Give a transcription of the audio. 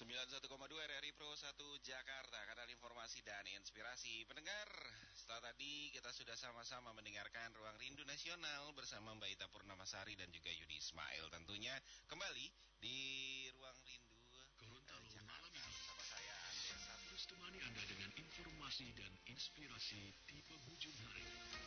91,2 RRI Pro 1 Jakarta, kanal informasi dan inspirasi. Pendengar, setelah tadi kita sudah sama-sama mendengarkan Ruang Rindu Nasional bersama Mbak Ita Purnamasari dan juga Yudi Ismail. Tentunya kembali di Ruang Rindu Jakarta bersama saya Andesa. Terus temani Anda dengan informasi dan inspirasi di penghujung hari.